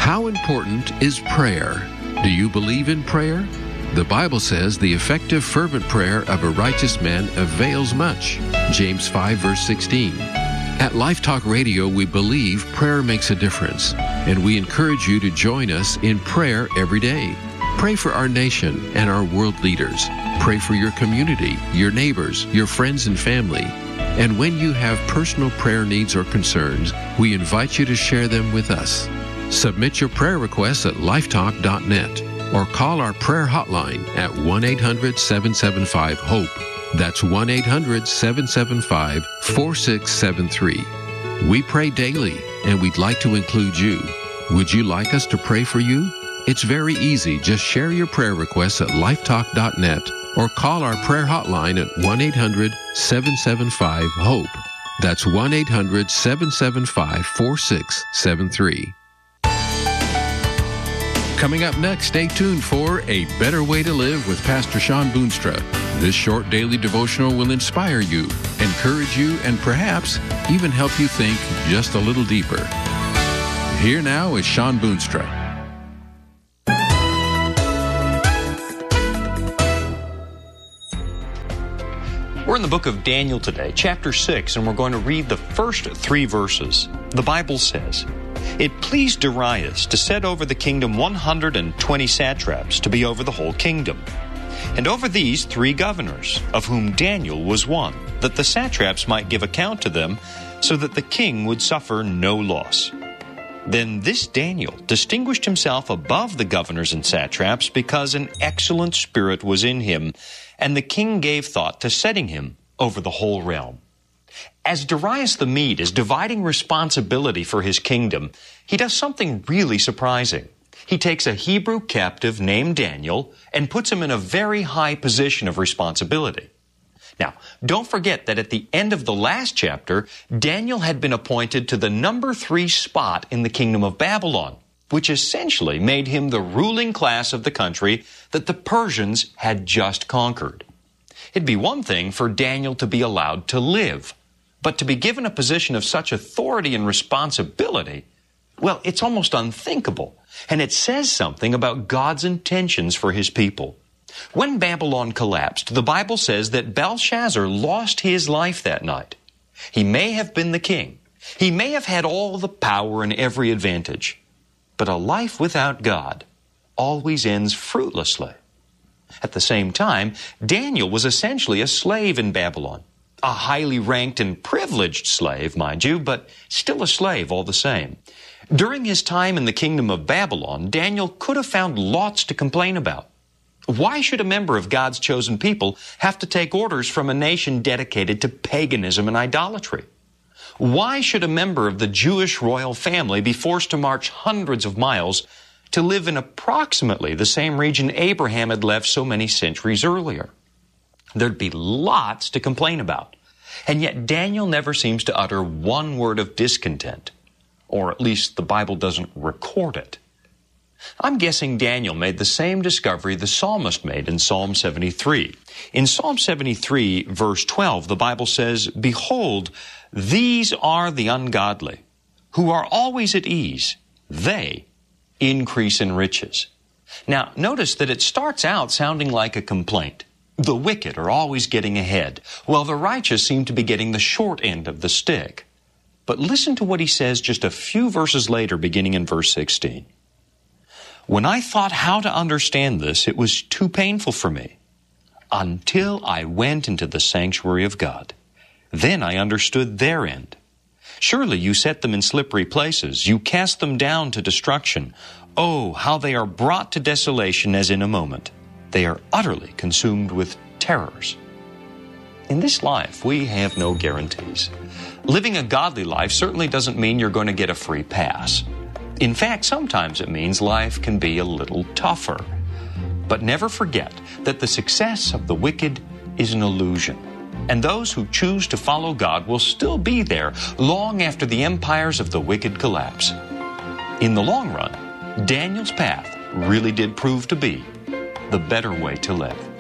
How important is prayer? Do you believe in prayer? The Bible says the effective fervent prayer of a righteous man avails much. James 5 verse 16. At Life Talk Radio, we believe prayer makes a difference, and we encourage you to join us in prayer every day. Pray for our nation and our world leaders. Pray for your community, your neighbors, your friends and family. And when you have personal prayer needs or concerns, we invite you to share them with us. Submit your prayer requests at lifetalk.net or call our prayer hotline at 1-800-775-HOPE. That's 1-800-775-4673. We pray daily, and we'd like to include you. Would you like us to pray for you? It's very easy. Just share your prayer requests at lifetalk.net or call our prayer hotline at 1-800-775-HOPE. That's 1-800-775-4673. Coming up next, stay tuned for A Better Way to Live with Pastor Sean Boonstra. This short daily devotional will inspire you, encourage you, and perhaps even help you think just a little deeper. Here now is Sean Boonstra. We're in the book of Daniel today, chapter 6, and we're going to read the first 3 verses. The Bible says, "It pleased Darius to set over the kingdom 120 satraps to be over the whole kingdom, and over these 3 governors, of whom Daniel was one, that the satraps might give account to them, so that the king would suffer no loss. Then this Daniel distinguished himself above the governors and satraps because an excellent spirit was in him, and the king gave thought to setting him over the whole realm." As Darius the Mede is dividing responsibility for his kingdom, he does something really surprising. He takes a Hebrew captive named Daniel and puts him in a very high position of responsibility. Now, don't forget that at the end of the last chapter, Daniel had been appointed to the number 3 spot in the kingdom of Babylon, which essentially made him the ruling class of the country that the Persians had just conquered. It'd be one thing for Daniel to be allowed to live, but to be given a position of such authority and responsibility, well, it's almost unthinkable, and it says something about God's intentions for his people. When Babylon collapsed, the Bible says that Belshazzar lost his life that night. He may have been the king. He may have had all the power and every advantage. But a life without God always ends fruitlessly. At the same time, Daniel was essentially a slave in Babylon. A highly ranked and privileged slave, mind you, but still a slave all the same. During his time in the kingdom of Babylon, Daniel could have found lots to complain about. Why should a member of God's chosen people have to take orders from a nation dedicated to paganism and idolatry? Why should a member of the Jewish royal family be forced to march hundreds of miles to live in approximately the same region Abraham had left so many centuries earlier? There'd be lots to complain about. And yet Daniel never seems to utter one word of discontent, or at least the Bible doesn't record it. I'm guessing Daniel made the same discovery the psalmist made in Psalm 73. In Psalm 73, verse 12, the Bible says, "Behold, these are the ungodly, who are always at ease. They increase in riches." Now, notice that it starts out sounding like a complaint. The wicked are always getting ahead, while the righteous seem to be getting the short end of the stick. But listen to what he says just a few verses later, beginning in verse 16. "When I thought how to understand this, it was too painful for me, until I went into the sanctuary of God. Then I understood their end. Surely you set them in slippery places. You cast them down to destruction. Oh, how they are brought to desolation as in a moment. They are utterly consumed with terrors." In this life, we have no guarantees. Living a godly life certainly doesn't mean you're going to get a free pass. In fact, sometimes it means life can be a little tougher. But never forget that the success of the wicked is an illusion. And those who choose to follow God will still be there long after the empires of the wicked collapse. In the long run, Daniel's path really did prove to be the better way to live.